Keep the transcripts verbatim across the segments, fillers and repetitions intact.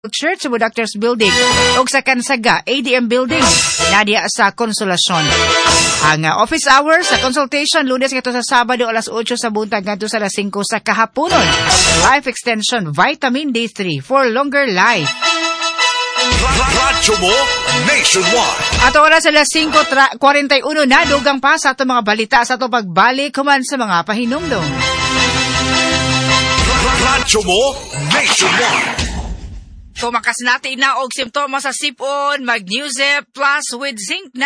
Church sa Doctors Building o sa Kansaga A D M Building nadia sa Konsolasyon. Ang uh, office hours sa consultation Lunes ngadto sa Sabado alas otso sa buntag ngadto sa alas singko sa kahaponon. Life Extension Vitamin D three for longer life. Radyo mo nationwide. At oras alas singko forty-one na dugang pa sa ato mga balita sa ato pagbalik human sa mga pahinumdom. Radyo mo nationwide. Kumakas natin na og simptomas sa sipon, Magnesium Plus with Zinc na.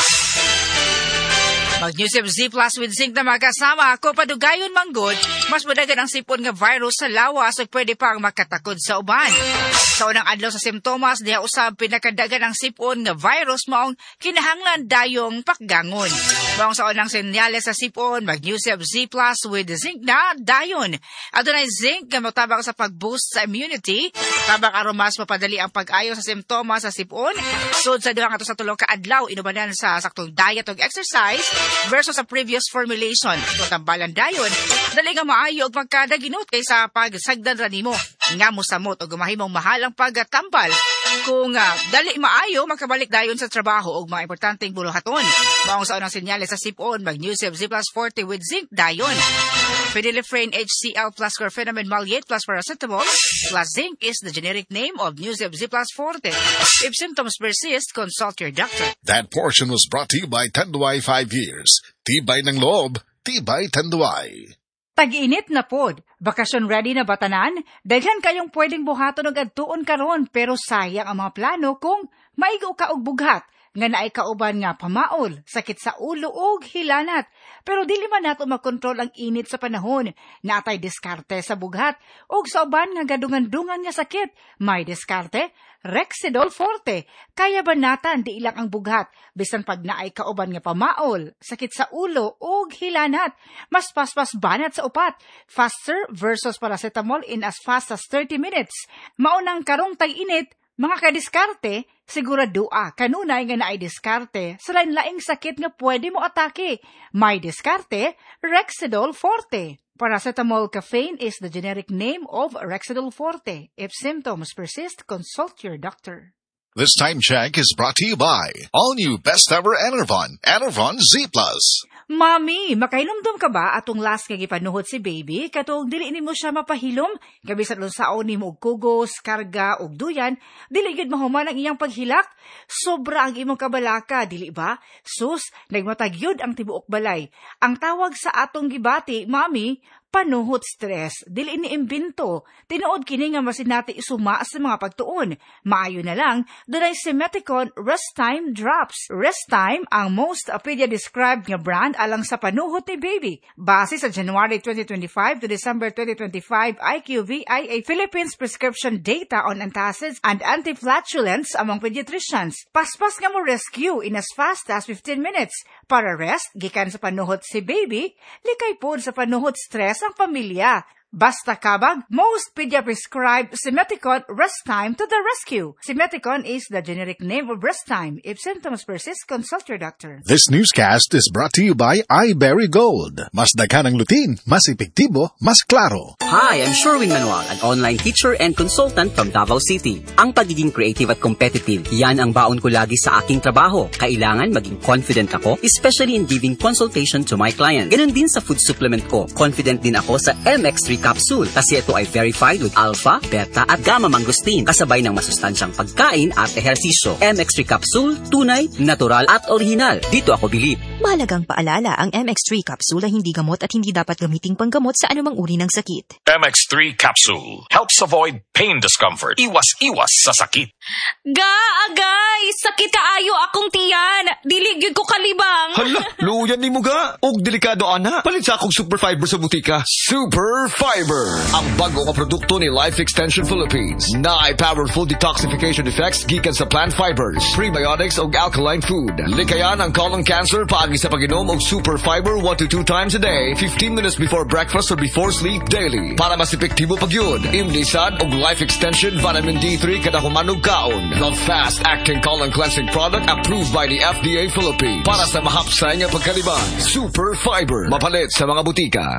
Magnesium Z Plus with Zinc na magkasama ako padugayon manggod, mas madagan ang sipon nga virus sa lawas ug pwede pang makatakod sa uban. Sa unang adlaw sa simptomas, diha usab pinakadagan ang sipon nga virus maong kinahanglan dayong pakgangon. Maong sa unang senyales sa sipon, Magnesium Z Plus with Zinc na dayon. Adunay zinc nga motabang sa pag-boost sa immunity, tabang aron mas mapadali ang pag-ayo sa simptomas sa sipon. Sud sa duha ngadto sa tulo ka adlaw inubanan sa saktong diet ug exercise versus sa previous formulation. Tutambalan dayon, dali nga maayo og magkadaginot kaysa pagsagdan ra nimo nga mosamot og mahimong mahal ang pagtambal. Kung uh, dali maayo makabalik dayon sa trabaho og mga importanteng buluhaton. Maong sa unang senyales sa sipon, Magnesium Z Plus forty with Zinc dayon. Phenylephrine H C L plus Chlorpheniramine Maleate plus Paracetamol plus Zinc is the generic name of Magnesium Z Plus forty. If symptoms persist, consult your doctor. That portion was brought to you by Tanduay five years. Tibay ng loob, tibay Tanduay. Tag-init na pod. Bakasyon ready na batanan? Daghan kayong pwedeng buhaton og adtuon karon pero sayang ang mga plano kung maigo ka og bughat nga naay kauban nga pamaol, sakit sa ulo ug hilanat. Pero dili man nato makontrol ang init sa panahon. Naatay diskarte sa bughat ug sa uban nga gadungan-dungan nga sakit. May diskarte, Rexidol Forte. Kaya banatan di ilang ang bughat bisan pag naay kauban nga pamaol, sakit sa ulo ug hilanat. Mas paspas banat sa upat. Faster versus paracetamol in as fast as thirty minutes. Maunang karong tag-init, mga kadiskarte, siguradua kanunay nga naay diskarte sa lain-laing sakit nga pwede mo atake. May diskarte, Rexidol Forte. Paracetamol caffeine is the generic name of Rexidol Forte. If symptoms persist, consult your doctor. This time check is brought to you by all new best ever Enervon, Enervon Z Plus. Mami, makahinumdum ka ba atong last nga gipanuhot si baby katong dili nimo siya mapahilom gabi sa lunsaon nimo og kugos, karga og duyan, dili gid mahuman ang iyang paghilak. Sobra ang imong kabalaka, dili ba? Sus, nagmatagyod ang tibuok balay. Ang tawag sa atong gibati, mami, panuhot stress, dili ni imbento. Tinuod kini nga masinati isuma sa mga pagtuon. Maayo na lang, dunay Simeticon Restime Drops. Restime ang most pedia-described nga brand alang sa panuhot ni baby. Base sa January twenty twenty-five to December twenty twenty-five I Q V I A Philippines prescription data on antacids and antiflatulence among pediatricians. Paspas nga mo rescue in as fast as fifteen minutes. Para rest, gikan sa panuhot si baby, likay pod sa panuhot stress ang pamilya. Basta kabag, most pedia-prescribed Simeticon Restime to the rescue. Simeticon is the generic name of Restime. If symptoms persist, consult your doctor. This newscast is brought to you by iBerry Gold. Mas daghan ang lutin, mas epektibo, mas klaro. Hi, I'm Sherwin Manuel, an online teacher and consultant from Davao City. Ang pagiging creative at competitive, yan ang baon ko lagi sa aking trabaho. Kailangan maging confident ako, especially in giving consultation to my client. Ganun din sa food supplement ko. Confident din ako sa M X three capsule kasi ito ay verified with alpha, beta at gamma mangosteen kasabay ng masustansyang pagkain at ehersisyo. M X three capsule, tunay, natural at original. Dito ako bilib. Mahalagang paalala, ang M X three capsule ay hindi gamot at hindi dapat gamiting panggamot sa anumang uri ng sakit. M X three capsule helps avoid pain discomfort. Iwas-iwas sa sakit. Ga, agay! Sakit kaayo akong tiyan! Diligid ko kalibang! Hala, luyan ni mo ga! Og delikado ana! Palit sa akong Super Fiber sa butika. Super Fiber! Ang bago nga produkto ni Life Extension Philippines. Na ay powerful detoxification effects gikan sa plant fibers, prebiotics og alkaline food. Likayan ang colon cancer paagi sa pag-inom og Super Fiber one to two times a day, fifteen minutes before breakfast or before sleep daily. Para mas epektibo pag yun, imlisad og Life Extension Vitamin D three kada humanog kaon. The fast-acting colon cleansing product approved by the F D A Philippines. Para sa mahapsay nga pagkalibang, Super Fiber. Mapalit sa mga butika.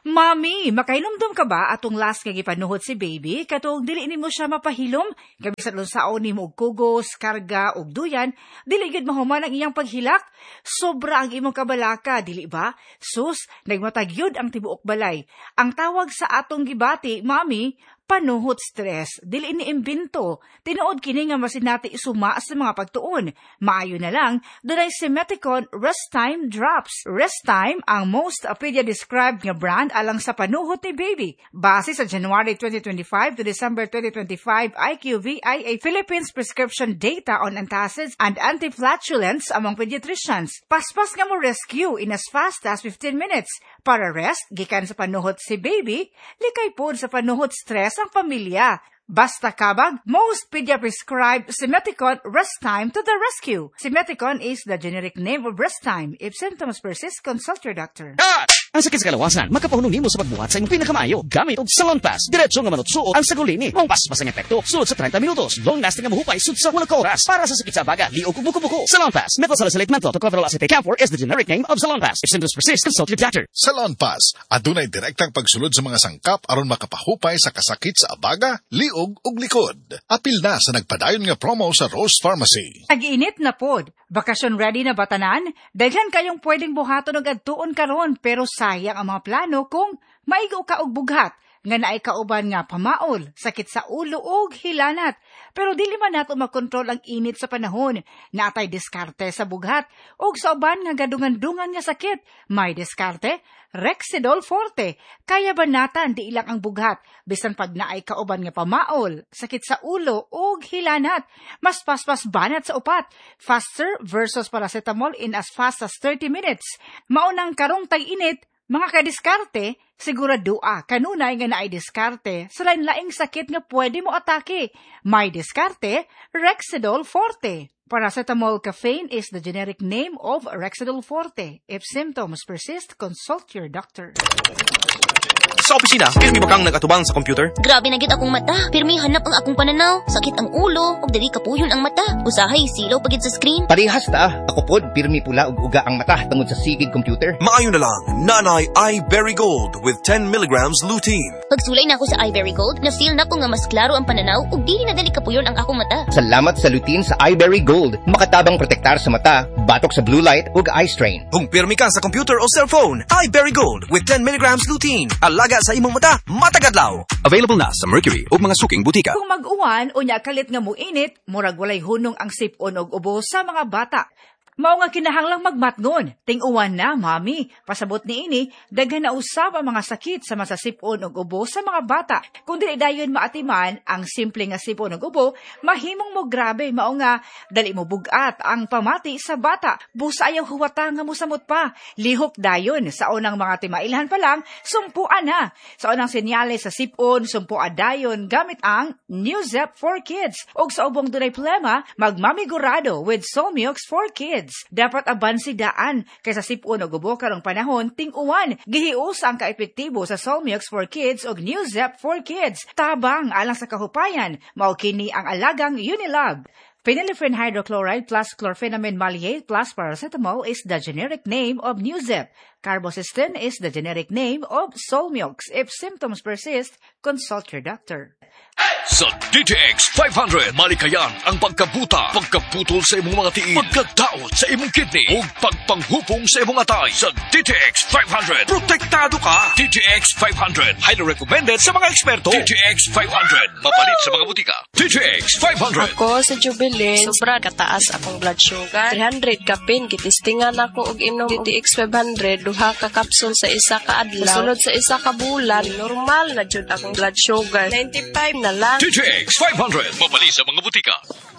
Mami, makahinumdum ka ba atong last nga gipanuhot si baby katong dili nimo siya mapahilom? Kabisan lunsaon nimo og kugos, karga og duyan, dili gid mahuman ang iyang paghilak. Sobra ang imong kabalaka, dili ba? Sus, nagmatagyod ang tibuok balay. Ang tawag sa atong gibati, mami, panuhot stress, dili ni imbento. Tinuod kini nga masinati isuma sa mga pagtuon. Maayo na lang, dunay Simeticon Rest Time Drops. Rest Time ang most pedia-described nga brand alang sa panuhot ni baby. Base sa January twenty twenty-five to December twenty twenty-five I Q V I A Philippines prescription data on antacids and antiflatulence among pediatricians. Paspas nga mo rescue in as fast as fifteen minutes. Para rest, gikan sa panuhot si baby, likay pod sa panuhot stress ang pamilya. Basta kabag, most pedia-prescribed Simeticon Rest Time to the rescue. Simeticon is the generic name of Rest Time. If symptoms persist, consult your doctor. Ah! Ang sakit sa kalawasan, makapahununin mo sa pagbuhat sa iyong pinakamaayo. Gamit og Salon Pass. Diretso nga manutsuo ang sagulini. Mong paspas ang epekto. Sulod sa thirty minutos. Long lasting ang mahupay. Sud sa walang oras. Para sa sakit sa baga, liog ug buko-buko. Salon Pass. Methylsalicylate menthol to cover acetate camphor is the generic name of Salon Pass. If symptoms persist, consult your doctor. Salon Pass. Adunay direktang pagsulod sa mga sangkap aron makapahupay sa kasakit sa abaga, liog ug likod. Apil na sa nagpadayon nga promo sa Rose Pharmacy. Tag-init na pod. Bakasyon ready na batanan? Daghan kayong pwedeng buhaton og adtuon karon pero sayang ang mga plano kung maigo ka og bughat nga naay kauban nga pamaol, sakit sa ulo ug hilanat. Pero dili man nato makontrol ang init sa panahon. Natay diskarte sa bughat ug sa uban nga gadungan-dungan nga sakit. May diskarte, Rexidol Forte. Kaya banatan di ilang ang bughat bisan pag naay kauban nga pamaol, sakit sa ulo ug hilanat. Mas paspas banat sa upat. Faster versus paracetamol in as fast as thirty minutes. Maunang karong tag-init, mga kadiskarte, siguradua kanunay nga naay diskarte sa lain-laing sakit nga pwede mo atake. May diskarte, Rexidol Forte. Paracetamol caffeine is the generic name of Rexidol Forte. If symptoms persist, consult your doctor. Sa opisina, pirmi ba kang nagatubang sa computer? Grabe na gid akong mata. Pirmi hanap ang akong pananaw. Sakit ang ulo, ug dili kapuyon ang mata. Usahay silaw pagid sa screen. Parehas ta. Ako pod pirmi pula ug uga ang mata tungod sa sigig computer. Maayo na lang. Nanay iBerry Gold with ten milligrams lutein. Pagsulay na ako sa iBerry Gold, na-feel na ko nga mas klaro ang pananaw ug dili na dali kapuyon ang akong mata. Salamat sa lutein sa iBerry Gold. Makatabang protektar sa mata, batok sa blue light ug eye strain. Kung pirmi ka sa computer o cellphone, iBerry Gold with ten milligrams lutein. Alaga sa imong mata, matagadlaw. Available na sa Mercury ug mga suking butika. Kung mag-uwan o nya kalit nga muinit, murag walay hunong ang sipon og ubo sa mga bata. Mao nga kinahanglang magmatngon. Ting-uwan na, mami. Pasabot ni ini, daghan na usab ang mga sakit sa masasipon og ubo sa mga bata. Kung dili dayon maatiman ang simple nga sipon og ubo, mahimong mo grabe. Mao nga dali mo bugat ang pamati sa bata. Busa ayaw huwata nga mosamot pa. Lihok dayon sa unang mga timailhan pa lang, sumpuan na. Sa unang senyales sa sipon, sumpuan dayon gamit ang New Zep for Kids. Og sa ubong dunay plema, magmamigurado with Solmiox for Kids. Dapat abansidaan kaysa sipon o gubo karong panahon ting-uwan. Gihius ang kaepektibo sa Solmiox for Kids o New Zep for Kids. Tabang alang sa kahupayan, mao kini ang alagang Unilab. Phenylephrine hydrochloride plus chlorpheniramine maleate plus paracetamol is the generic name of New Zep. Carbocisteine is the generic name of Solmiox. If symptoms persist, consult your doctor. Sa D T X five hundred, malikayan ang pagkabuta, pagkaputol sa imong mga tiil, pagkadaot sa imong kidney, o pagpanghupong sa imong atay. Sa D T X five hundred, protektado ka. D T X five hundred, highly recommended sa mga eksperto. D T X five hundred, mapalit sa mga butika. D T X five hundred. Ako sa Jubilee, sobra kataas akong blood sugar. three hundred kapin, gitistingan ako og inom D T X five hundred, duha ka kapsul sa isa ka adlaw. Sulod sa isa ka bulan, normal na jud akong blood sugar. ninety-five na lang. D T X five hundred, mabali sa mga butika.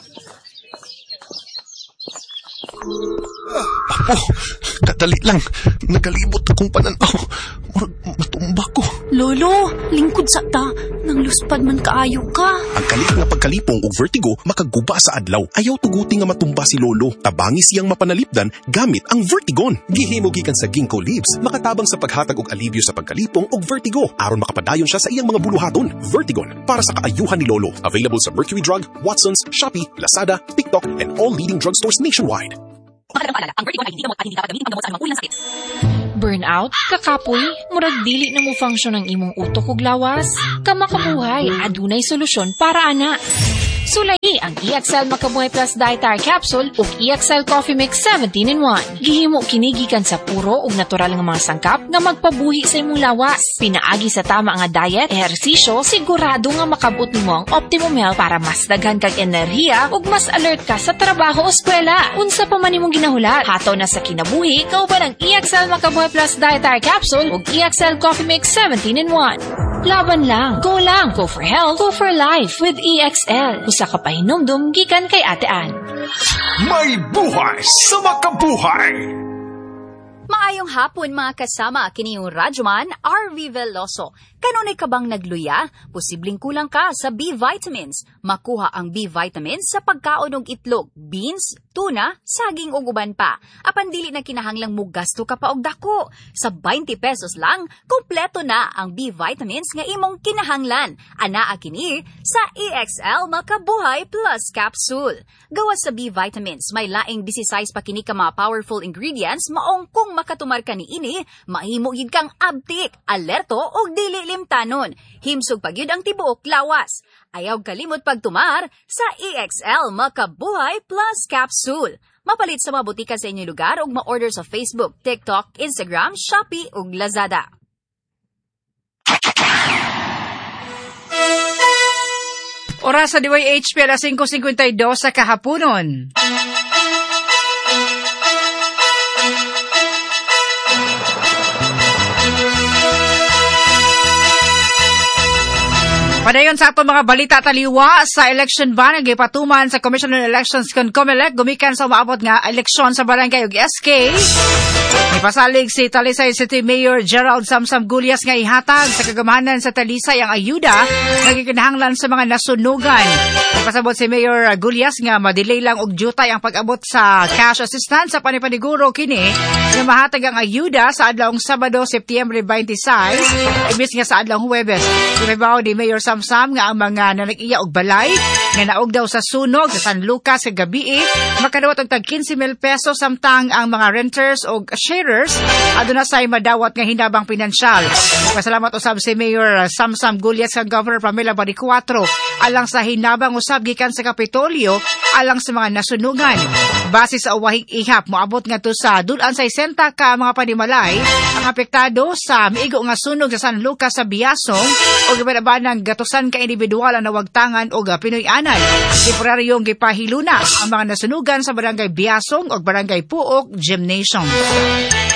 Apo, kadali lang. Nagalibot akong pananaw. Murag matumba ko. Lolo, lingkod sa ta. Nang luspad man kaayo ka. Ang kalit nga pagkalipong og vertigo makaguba sa adlaw. Ayaw tuguti nga matumba si Lolo. Tabangi siyang mapanalipdan gamit ang Vertigon. Gihimo gikan sa ginkgo leaves, makatabang sa paghatag og alibyo sa pagkalipong og vertigo aron makapadayon siya sa iyang mga buluhaton. Vertigon para sa kaayuhan ni Lolo. Available sa Mercury Drug, Watsons, Shopee, Lazada, TikTok, and all leading drugstores nationwide. Ang Vertigon ay hindi gamot at hindi dapat gamitin panggamot sa mga uri ng sakit. burnout, kakapoy, murag dili na mo function ang imong utok ug lawas. Kamakabuhay, adunay solusyon para ana. Sulayi ang E X L Makabuhay Plus Dietary Capsule ug E X L Coffee Mix seventeen in one. Gihimo kini gikan sa puro ug natural nga mga sangkap nga magpabuhi sa imong lawas. Pinaagi sa tama nga diet, ehersisyo, sigurado nga makabot nimo ang optimum health para mas daghan kag enerhiya ug mas alert ka sa trabaho o eskwela. Unsa pa man imong ginahulat, hataw na sa kinabuhi, kauban ang E X L Makabuhay Plus Dietary Capsule ug E X L Coffee Mix seventeen in one. Laban lang, go lang, go for health, go for life with E X L. Usa ka pahinumdum gikan kay Ate Ann. May buhay sa makabuhay! Maayong hapon mga kasama, kini yung Radyoman R V Veloso. Kanunay ka bang nagluya? Posibleng kulang ka sa B-vitamins. Makuha ang B-vitamins sa pagkaon og itlog, beans, tuna, saging ug uban pa. Apan dili na kinahanglang mo gasto ka pa og dako. Sa twenty pesos lang, kompleto na ang B-vitamins nga imong kinahanglan. Anaa kini sa E X L Makabuhay Plus Capsule. Gawas sa B-vitamins, may laing sixteen pa kini ka mga powerful ingredients maong kung makatumar ka ni ini, mahimo gid kang abtik, alerto ug dili limtanon. Himsog pagyud ang tibuok lawas. Ayaw kalimot pagtumar sa E X L Makabuhay Plus Capsule. Mapalit sa mga butika sa inyong lugar ug ma-order sa Facebook, TikTok, Instagram, Shopee ug Lazada. Oras sa D Y H P alas five fifty-two sa kahaponon. Padayon sa ato mga balita taliwa sa election ban nga gipatuman sa Commission on Elections kon COMELEC gumikan sa umaabot nga eleksyon sa barangay ug S K. Ipasalig si Talisay City Mayor Gerald Samsam Gulyas nga ihatag sa kagamahanan sa Talisay ang ayuda nga gikinahanglan sa mga nasunugan. Ipasabot si Mayor Gulyas nga madelay lang og jutay ang pag-abot sa cash assistance sa panipaniguro kini nga mahatag ang ayuda sa adlawng Sabado, Setyembre twenty-six, imbis nga sa adlawng Huwebes. Ibabaw ni Mayor Sam Sam nga ang mga nanag-iya og balay nga naog daw sa sunog sa San Lucas sa gabi makadawat og tag fifteen mil pesos samtang ang mga renters og sharers aduna say madawat nga hinabang pinansyal. Pasalamat usab si Mayor Sam Sam Gulyas kag Governor Pamela Baricuatro alang sa hinabang usab gikan sa Kapitolyo alang sa mga nasunugan. Base sa uwahing ihap, moabot nga to sa dulan sa sixty ka mga panimalay ang apektado sa miigo nga sunog sa San Lucas sa Biasong o gibanaban ng gatusan ka individual ang nawagtangan o Pinoy Anal. Temporaryong gipahiluna ang mga nasunugan sa barangay Biasong o barangay Puok Gymnasium.